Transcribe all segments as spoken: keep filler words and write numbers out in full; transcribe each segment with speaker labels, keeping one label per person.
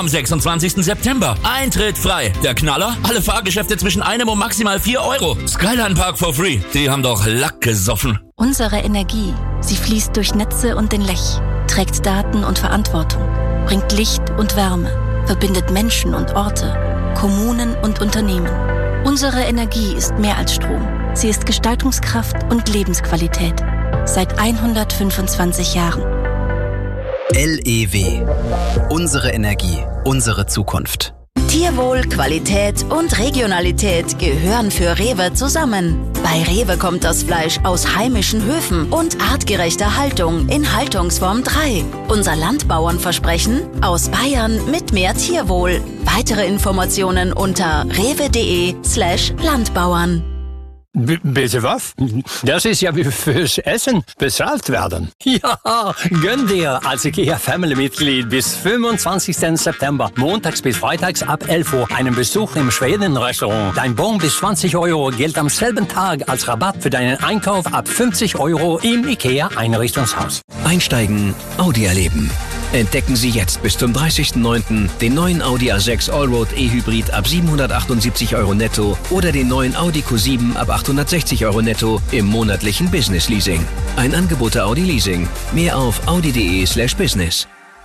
Speaker 1: Am sechsundzwanzigsten September. Eintritt frei. Der Knaller? Alle Fahrgeschäfte zwischen einem und maximal vier Euro. Skyline Park for free. Die haben doch Lack gesoffen.
Speaker 2: Unsere Energie, sie fließt durch Netze und den Lech, trägt Daten und Verantwortung, bringt Licht und Wärme, verbindet Menschen und Orte, Kommunen und Unternehmen. Unsere Energie ist mehr als Strom. Sie ist Gestaltungskraft und Lebensqualität. Seit hundertfünfundzwanzig Jahren.
Speaker 3: L E W. Unsere Energie, unsere Zukunft.
Speaker 4: Tierwohl, Qualität und Regionalität gehören für Rewe zusammen. Bei Rewe kommt das Fleisch aus heimischen Höfen und artgerechter Haltung in Haltungsform drei. Unser Landbauernversprechen: aus Bayern mit mehr Tierwohl. Weitere Informationen unter rewe.de slash Landbauern.
Speaker 5: B- bitte was? Das ist ja wie fürs Essen bezahlt werden. Ja, gönn dir als IKEA Family-Mitglied bis fünfundzwanzigsten September, montags bis freitags ab elf Uhr, einen Besuch im Schweden-Restaurant. Dein Bon bis zwanzig Euro gilt am selben Tag als Rabatt für deinen Einkauf ab fünfzig Euro im IKEA-Einrichtungshaus.
Speaker 6: Einsteigen, Audi erleben. Entdecken Sie jetzt bis zum dreißigsten neunten den neuen Audi A sechs Allroad E-Hybrid ab siebenhundertachtundsiebzig Euro netto oder den neuen Audi Q sieben ab achthundertsechzig Euro netto im monatlichen Business Leasing. Ein Angebot der Audi Leasing. Mehr auf audi.de slash business.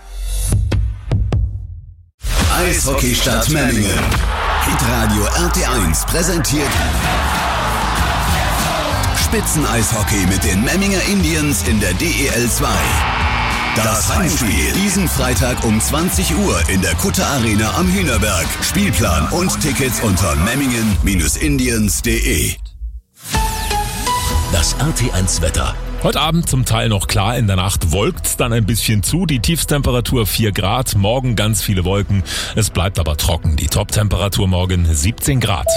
Speaker 7: Eishockeystadt Memmingen. Hitradio R T eins präsentiert Spitzeneishockey mit den Memminger Indians in der D E L zwei. Das Heimspiel diesen Freitag um zwanzig Uhr in der Kutter Arena am Hühnerberg. Spielplan und Tickets unter memmingen Indians punkt de.
Speaker 8: Das R T eins Wetter.
Speaker 9: Heute Abend zum Teil noch klar, in der Nacht wolkt's dann ein bisschen zu. Die Tiefstemperatur vier Grad, morgen ganz viele Wolken. Es bleibt aber trocken. Die Toptemperatur morgen siebzehn Grad.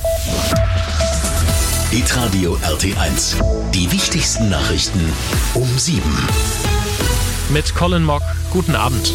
Speaker 8: Hitradio R T eins. Die wichtigsten Nachrichten um sieben.
Speaker 10: Mit Colin Mock, guten Abend.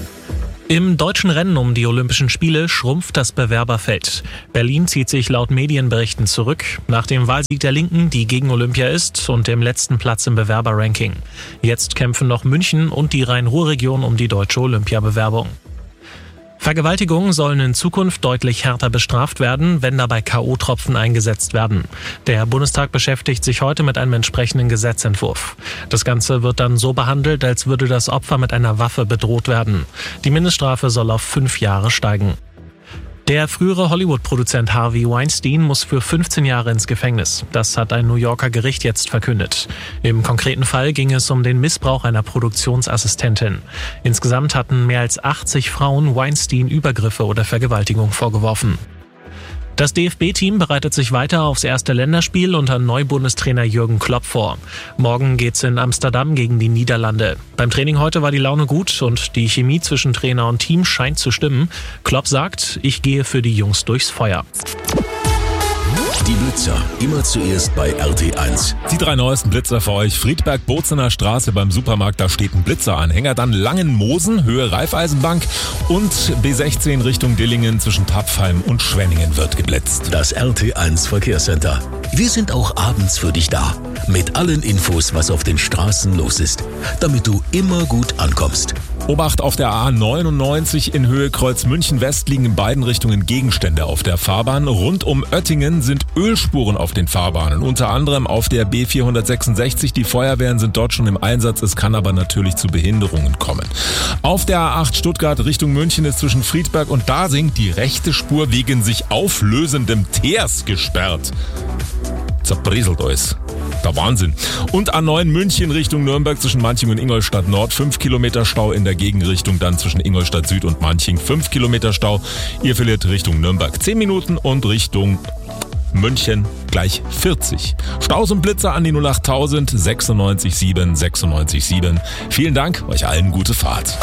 Speaker 10: Im deutschen Rennen um die Olympischen Spiele schrumpft das Bewerberfeld. Berlin zieht sich laut Medienberichten zurück, nach dem Wahlsieg der Linken, die gegen Olympia ist, und dem letzten Platz im Bewerberranking. Jetzt kämpfen noch München und die Rhein-Ruhr-Region um die deutsche Olympiabewerbung. Vergewaltigungen sollen in Zukunft deutlich härter bestraft werden, wenn dabei K O-Tropfen eingesetzt werden. Der Bundestag beschäftigt sich heute mit einem entsprechenden Gesetzentwurf. Das Ganze wird dann so behandelt, als würde das Opfer mit einer Waffe bedroht werden. Die Mindeststrafe soll auf fünf Jahre steigen. Der frühere Hollywood-Produzent Harvey Weinstein muss für fünfzehn Jahre ins Gefängnis. Das hat ein New Yorker Gericht jetzt verkündet. Im konkreten Fall ging es um den Missbrauch einer Produktionsassistentin. Insgesamt hatten mehr als achtzig Frauen Weinstein Übergriffe oder Vergewaltigung vorgeworfen. Das D F B-Team bereitet sich weiter aufs erste Länderspiel unter Neubundestrainer Jürgen Klopp vor. Morgen geht's in Amsterdam gegen die Niederlande. Beim Training heute war die Laune gut und die Chemie zwischen Trainer und Team scheint zu stimmen. Klopp sagt, ich gehe für die Jungs durchs Feuer.
Speaker 8: Die Blitzer, immer zuerst bei R T eins.
Speaker 9: Die drei neuesten Blitzer für euch. Friedberg-Bozener Straße beim Supermarkt, da steht ein Blitzeranhänger. Dann Langenmosen, Höhe Raiffeisenbank. Und B sechzehn Richtung Dillingen zwischen Tapfheim und Schwenningen wird geblitzt.
Speaker 8: Das R T eins Verkehrscenter. Wir sind auch abends für dich da. Mit allen Infos, was auf den Straßen los ist. Damit du immer gut ankommst.
Speaker 9: Obacht auf der A neunundneunzig in Höhe Kreuz München West liegen in beiden Richtungen Gegenstände auf der Fahrbahn. Rund um Oettingen sind Ölspuren auf den Fahrbahnen, unter anderem auf der B vierhundertsechsundsechzig. Die Feuerwehren sind dort schon im Einsatz, es kann aber natürlich zu Behinderungen kommen. Auf der A acht Stuttgart Richtung München ist zwischen Friedberg und Dasing die rechte Spur wegen sich auflösendem Teers gesperrt. Zerbrieselt alles. Der Wahnsinn. Und A neun München Richtung Nürnberg zwischen Manching und Ingolstadt Nord. fünf Kilometer Stau in der Gegenrichtung, dann zwischen Ingolstadt Süd und Manching. fünf Kilometer Stau. Ihr verliert Richtung Nürnberg zehn Minuten und Richtung München gleich vierzig. Staus und Blitzer an die null acht tausend sechsundneunzig sieben sechsundneunzig sieben. Vielen Dank, euch allen gute Fahrt.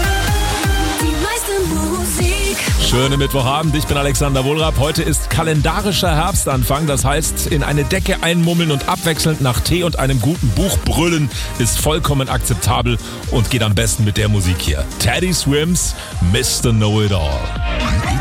Speaker 9: Schöne Mittwochabend, ich bin Alexander Wohlrab. Heute ist kalendarischer Herbstanfang, das heißt, in eine Decke einmummeln und abwechselnd nach Tee und einem guten Buch brüllen ist vollkommen akzeptabel und geht am besten mit der Musik hier. Teddy Swims, Mister Know-It-All.